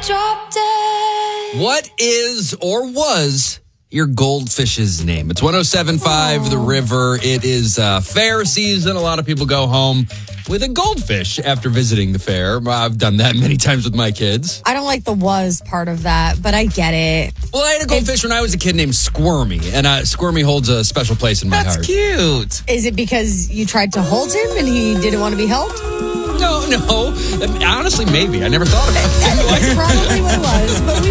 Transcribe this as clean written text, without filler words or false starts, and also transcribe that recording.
Drop dead. What is or was your goldfish's name? It's 107.5 The River. It is fair season. A lot of people go home with a goldfish after visiting the fair. I've done that many times with my kids. I don't like the was part of that, but I get it. Well, I had a goldfish when I was a kid named Squirmy, and Squirmy holds a special place in my heart. That's cute. Is it because you tried to hold him and he didn't want to be held? No. Honestly, maybe. I never thought about it. That's probably what it was. But we